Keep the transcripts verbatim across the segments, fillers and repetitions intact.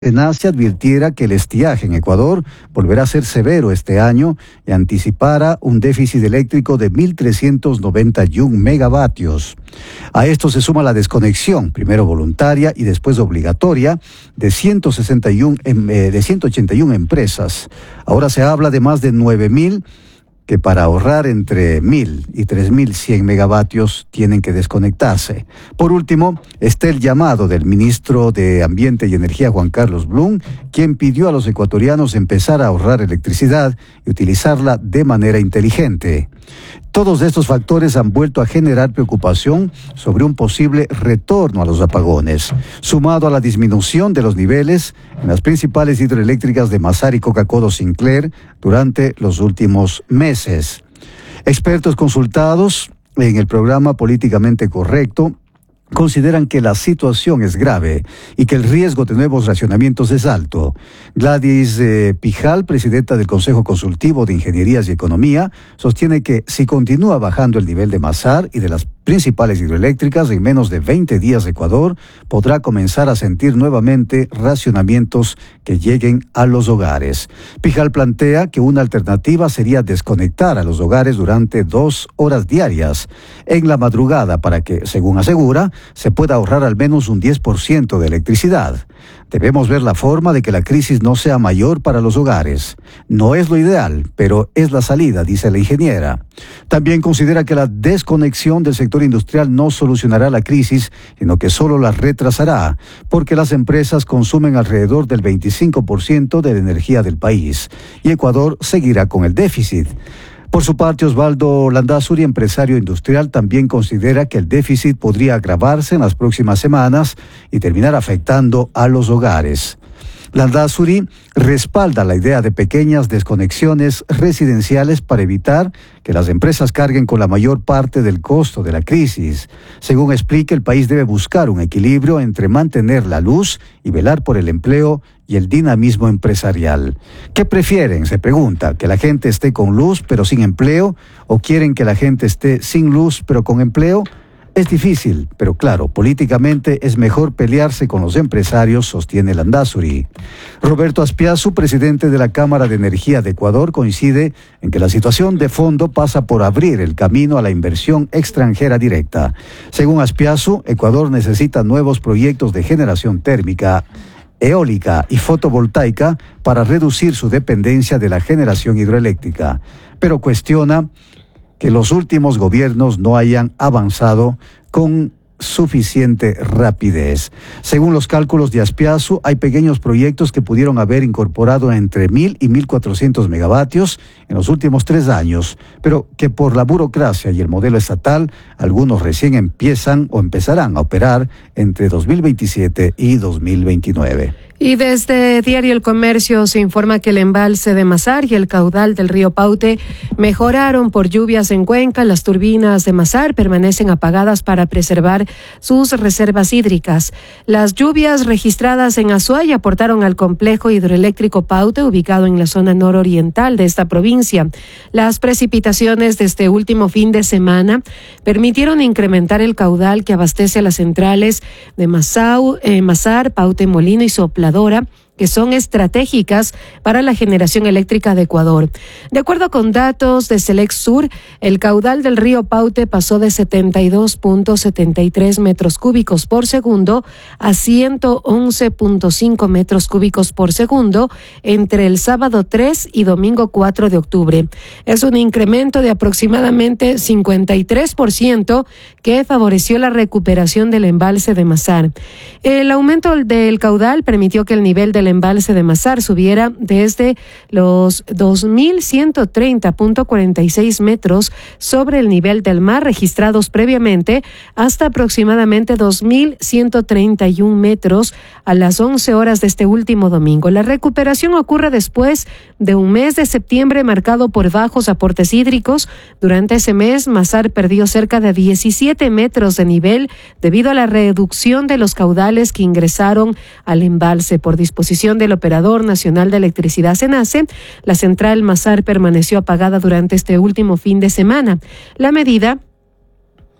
SENACE advirtiera que el estiaje en Ecuador volverá a ser severo este año y anticipara un déficit eléctrico de mil trescientos noventa y un megavatios. A esto se suma la desconexión, primero voluntaria y después obligatoria, de ciento sesenta y uno, de ciento ochenta y una empresas. Ahora se habla de más de nueve mil que para ahorrar entre mil y tres mil cien megavatios tienen que desconectarse. Por último, está el llamado del ministro de Ambiente y Energía, Juan Carlos Blum, quien pidió a los ecuatorianos empezar a ahorrar electricidad y utilizarla de manera inteligente. Todos estos factores han vuelto a generar preocupación sobre un posible retorno a los apagones, sumado a la disminución de los niveles en las principales hidroeléctricas de Masar y Coca-Cola Sinclair durante los últimos meses. Expertos consultados en el programa Políticamente Correcto consideran que la situación es grave y que el riesgo de nuevos racionamientos es alto. Gladys eh, Pijal, presidenta del Consejo Consultivo de Ingenierías y Economía, sostiene que si continúa bajando el nivel de Masar y de las principales hidroeléctricas, en menos de veinte días Ecuador podrá comenzar a sentir nuevamente racionamientos que lleguen a los hogares. Pijal plantea que una alternativa sería desconectar a los hogares durante dos horas diarias en la madrugada para que, según asegura, se pueda ahorrar al menos un diez por ciento de electricidad. Debemos ver la forma de que la crisis no sea mayor para los hogares. No es lo ideal, pero es la salida, dice la ingeniera. También considera que la desconexión del sector industrial no solucionará la crisis, sino que solo la retrasará, porque las empresas consumen alrededor del veinticinco por ciento de la energía del país, y Ecuador seguirá con el déficit. Por su parte, Osvaldo Landázuri, empresario industrial, también considera que el déficit podría agravarse en las próximas semanas y terminar afectando a los hogares. Landázuri respalda la idea de pequeñas desconexiones residenciales para evitar que las empresas carguen con la mayor parte del costo de la crisis. Según explica, el país debe buscar un equilibrio entre mantener la luz y velar por el empleo y el dinamismo empresarial. ¿Qué prefieren? Se pregunta, ¿que la gente esté con luz pero sin empleo? ¿O quieren que la gente esté sin luz pero con empleo? Es difícil, pero claro, políticamente es mejor pelearse con los empresarios, sostiene Landázuri. Roberto Aspiazu, presidente de la Cámara de Energía de Ecuador, coincide en que la situación de fondo pasa por abrir el camino a la inversión extranjera directa. Según Aspiazu, Ecuador necesita nuevos proyectos de generación térmica, eólica y fotovoltaica para reducir su dependencia de la generación hidroeléctrica, pero cuestiona que los últimos gobiernos no hayan avanzado con suficiente rapidez. Según los cálculos de Aspiazu, hay pequeños proyectos que pudieron haber incorporado entre mil y mil cuatrocientos megavatios en los últimos tres años, pero que por la burocracia y el modelo estatal, algunos recién empiezan o empezarán a operar entre dos mil veintisiete y dos mil veintinueve. Y desde Diario El Comercio se informa que el embalse de Masar y el caudal del río Paute mejoraron por lluvias en Cuenca. Las turbinas de Masar permanecen apagadas para preservar sus reservas hídricas. Las lluvias registradas en Azuay aportaron al complejo hidroeléctrico Paute, ubicado en la zona nororiental de esta provincia. Las precipitaciones de este último fin de semana permitieron incrementar el caudal que abastece a las centrales de Masau, eh, Masar, Paute, Molino y Sopla, que son estratégicas para la generación eléctrica de Ecuador. De acuerdo con datos de Selexur, el caudal del río Paute pasó de setenta y dos punto setenta y tres metros cúbicos por segundo a ciento once punto cinco metros cúbicos por segundo entre el sábado tres y domingo cuatro de octubre. Es un incremento de aproximadamente cincuenta y tres por ciento que favoreció la recuperación del embalse de Masar. El aumento del caudal permitió que el nivel del embalse de Masar subiera desde los dos mil ciento treinta punto cuarenta y seis metros sobre el nivel del mar registrados previamente hasta aproximadamente dos mil ciento treinta y un metros a las once horas de este último domingo. La recuperación ocurre después de un mes de septiembre marcado por bajos aportes hídricos. Durante ese mes, Masar perdió cerca de diecisiete metros de nivel debido a la reducción de los caudales que ingresaron al embalse. Por disposición del Operador Nacional de Electricidad SENACE, la central Masar permaneció apagada durante este último fin de semana. La medida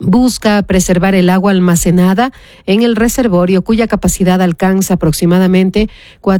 busca preservar el agua almacenada en el reservorio, cuya capacidad alcanza aproximadamente